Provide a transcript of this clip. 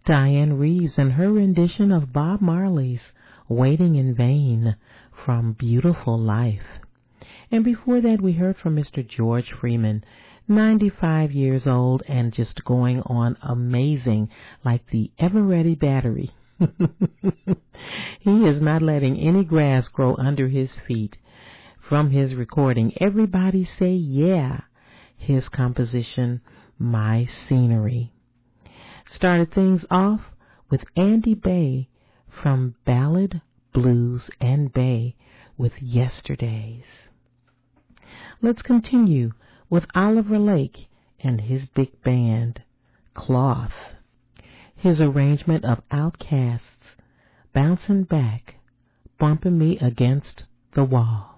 Diane Reeves and her rendition of Bob Marley's Waiting in Vain from Beautiful Life. And before that, we heard from Mr. George Freeman, 95 years old and just going on amazing like the ever-ready battery. He is not letting any grass grow under his feet. From his recording, Everybody Say Yeah, his composition, My Scenery. Started things off with Andy Bay from Ballad, Blues, and Bay with Yesterdays. Let's continue with Oliver Lake and his big band, Cloth. His arrangement of Outcasts, Bouncing Back, Bumping Me Against the Wall.